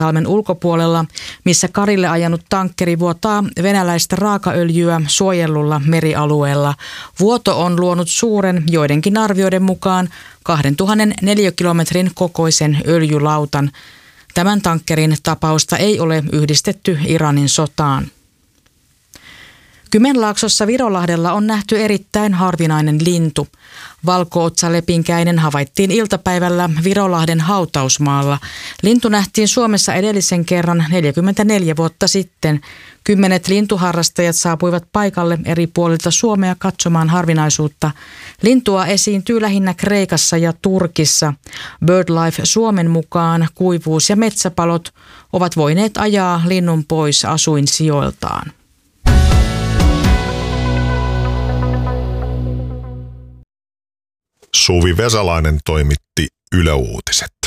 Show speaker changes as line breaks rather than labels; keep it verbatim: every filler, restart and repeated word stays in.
Salmen ulkopuolella, missä Karille ajanut tankkeri vuotaa venäläistä raakaöljyä suojellulla merialueella. Vuoto on luonut suuren, joidenkin arvioiden mukaan, kaksituhatta neliökilometrin kokoisen öljylautan. Tämän tankkerin tapausta ei ole yhdistetty Iranin sotaan. Kymenlaaksossa Virolahdella on nähty erittäin harvinainen lintu. Valko-otsalepinkäinen havaittiin iltapäivällä Virolahden hautausmaalla. Lintu nähtiin Suomessa edellisen kerran neljäkymmentäneljä vuotta sitten. Kymmenet lintuharrastajat saapuivat paikalle eri puolilta Suomea katsomaan harvinaisuutta. Lintua esiintyy lähinnä Kreikassa ja Turkissa. BirdLife Suomen mukaan kuivuus ja metsäpalot ovat voineet ajaa linnun pois asuinsijoiltaan.
Suvi Vesalainen toimitti Yle Uutiset.